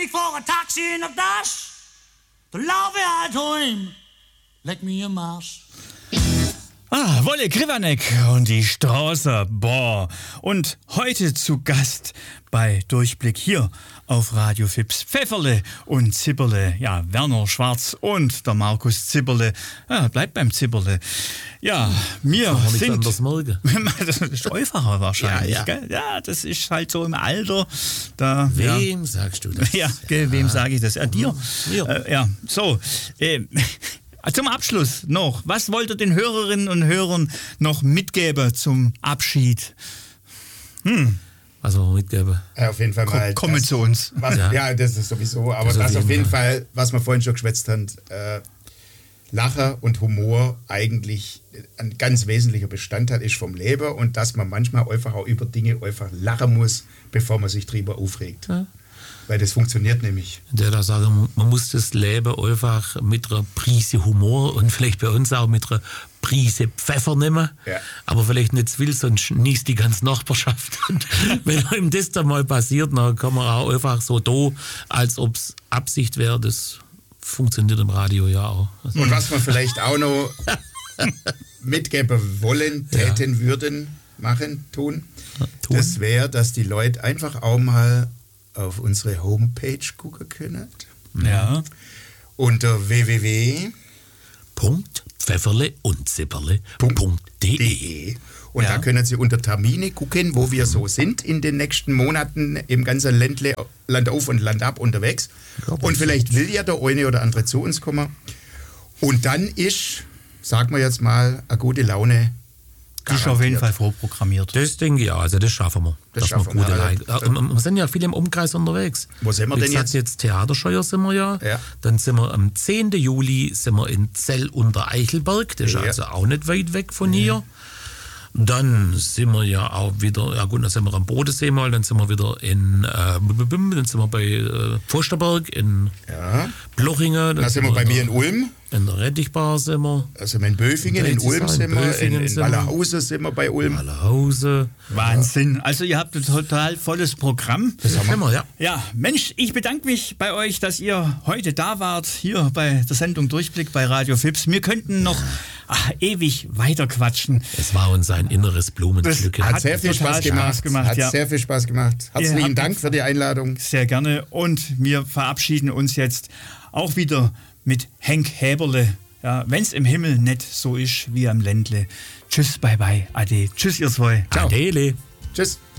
ich vor ein Taxi nach das, da laufe ich halt heim. Leck mir im Arsch. Wolle Krivanek und die Straße, boah. Und heute zu Gast bei Durchblick hier auf Radio Fips Pfefferle und Zipperle. Ja, Werner Schwarz und der Markus Zipperle. Ja, bleibt beim Zipperle. Ja, wir sind... Das ist einfacher wahrscheinlich, ja. Gell? Ja, das ist halt so im Alter. Da, wem sagst du das? Ja, wem sage ich das? Dir? Ja, so... Zum Abschluss noch, was wollt ihr den Hörerinnen und Hörern noch mitgeben zum Abschied? Was wir mitgeben? Ja, auf jeden Fall mal. Kommen zu uns. Ja, das ist sowieso, aber das auf jeden Fall, was wir vorhin schon geschwätzt haben, Lacher und Humor eigentlich ein ganz wesentlicher Bestandteil ist vom Leben und dass man manchmal einfach auch über Dinge einfach lachen muss, bevor man sich drüber aufregt. Ja. Weil das funktioniert nämlich. Der da sagen, man muss das Leben einfach mit einer Prise Humor und vielleicht bei uns auch mit einer Prise Pfeffer nehmen. Ja. Aber vielleicht nicht zu viel, sonst niest die ganze Nachbarschaft. Und wenn einem das dann mal passiert, dann kann man auch einfach so da, als ob es Absicht wäre, das funktioniert im Radio ja auch. Also und was wir vielleicht auch noch mitgeben wollen, täten, würden, machen, tun, das wäre, dass die Leute einfach auch mal auf unsere Homepage gucken können. Ja. Unter www.pfefferleundzipperle.de und da können Sie unter Termine gucken, wo wir so sind in den nächsten Monaten im ganzen Ländle, Land auf und Land ab unterwegs. Und vielleicht will ja der eine oder andere zu uns kommen. Und dann ist, sagen wir jetzt mal, eine gute Laune. Das ist auf jeden Fall vorprogrammiert. Das denke ich ja, also das schaffen wir. Das schaffen wir. Wir sind ja viel im Umkreis unterwegs. Wo sind wir denn jetzt? Theaterscheuer sind wir ja. Dann sind wir am 10. Juli sind wir in Zell unter Eichelberg. Das ist also auch nicht weit weg von hier. Dann sind wir ja auch wieder, ja gut, dann sind wir am Bodensee mal, dann sind wir wieder dann sind wir bei Pfosterberg in Blochingen. Dann sind wir bei mir in Ulm. In der Rettichbar sind wir. Also in Böfingen, in Ulm sind wir, in Wallerhausen sind wir bei Ulm. Wallerhausen. Wahnsinn. Also ihr habt ein total volles Programm. Das haben wir, ja. Ja, Mensch, ich bedanke mich bei euch, dass ihr heute da wart, hier bei der Sendung Durchblick bei Radio Fips. Wir könnten noch ewig weiter quatschen. Es war uns ein inneres Blumenpflücken. Hat sehr viel Spaß gemacht. Sehr viel Spaß gemacht. Herzlichen Dank für die Einladung. Sehr gerne. Und wir verabschieden uns jetzt auch wieder mit Henk Häberle. Ja, wenn's im Himmel nicht so ist wie am Ländle. Tschüss, bye bye, ade. Tschüss, ihr zwei. Ciao. Adele. Tschüss.